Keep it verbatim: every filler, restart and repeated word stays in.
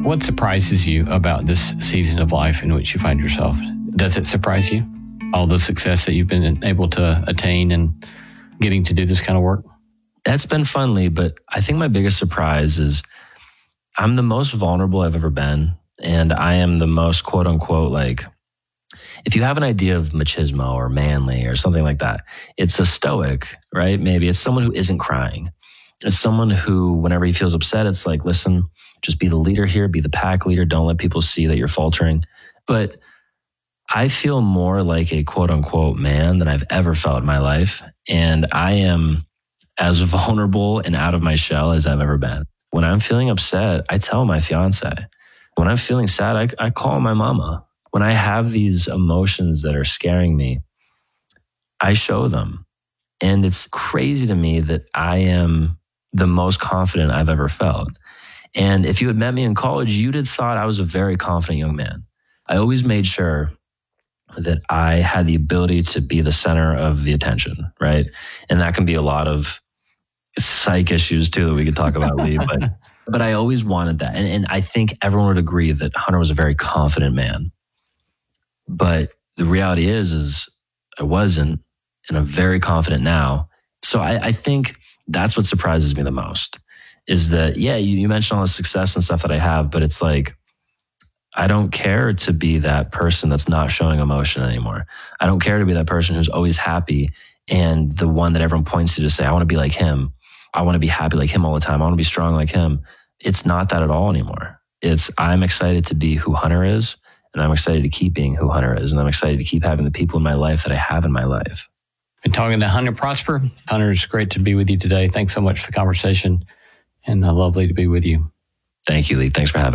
What surprises you about this season of life in which you find yourself? Does it surprise you? All the success that you've been able to attain and getting to do this kind of work? That's been fun, Lee, but I think my biggest surprise is I'm the most vulnerable I've ever been. And I am the most quote unquote, like, if you have an idea of machismo or manly or something like that, it's a stoic, right? Maybe it's someone who isn't crying. It's someone who, whenever he feels upset, it's like, listen, just be the leader here, be the pack leader. Don't let people see that you're faltering. But I feel more like a quote unquote man than I've ever felt in my life. And I am as vulnerable and out of my shell as I've ever been. When I'm feeling upset, I tell my fiance. When I'm feeling sad, I, I call my mama. When I have these emotions that are scaring me, I show them. And it's crazy to me that I am the most confident I've ever felt. And if you had met me in college, you'd have thought I was a very confident young man. I always made sure that I had the ability to be the center of the attention, right? And that can be a lot of psych issues too that we could talk about, Lee. But but I always wanted that. And, and I think everyone would agree that Hunter was a very confident man. But the reality is, is I wasn't, and I'm very confident now. So I, I think that's what surprises me the most is that, yeah, you, you mentioned all the success and stuff that I have, but it's like, I don't care to be that person that's not showing emotion anymore. I don't care to be that person who's always happy and the one that everyone points to to say, I want to be like him. I want to be happy like him all the time. I want to be strong like him. It's not that at all anymore. It's I'm excited to be who Hunter is, and I'm excited to keep being who Hunter is, and I'm excited to keep having the people in my life that I have in my life. Been talking to Hunter Prosper. Hunter, it's great to be with you today. Thanks so much for the conversation, and uh, lovely to be with you. Thank you, Lee. Thanks for having me.